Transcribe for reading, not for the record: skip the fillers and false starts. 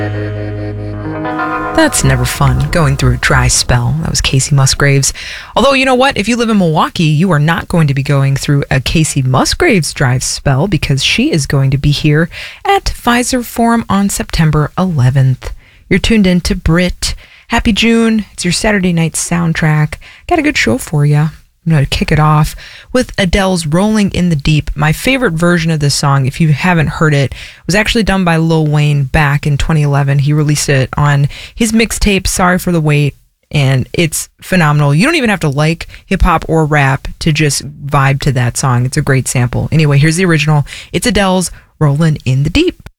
That's never fun, going through a dry spell. That was Casey Musgraves. Although, you know what? If you live in Milwaukee, you are not going to be going through a Casey Musgraves dry spell because she is going to be here at Pfizer Forum on September 11th. You're tuned in to Brit. Happy June. It's your Saturday night soundtrack. Got a good show for you. I'm going to kick it off with Adele's Rolling in the Deep. My favorite version of this song, if you haven't heard it, was actually done by Lil Wayne back in 2011. He released it on his mixtape, Sorry for the Wait, and it's phenomenal. You don't even have to like hip-hop or rap to just vibe to that song. It's a great sample. Anyway, here's the original. It's Adele's Rolling in the Deep.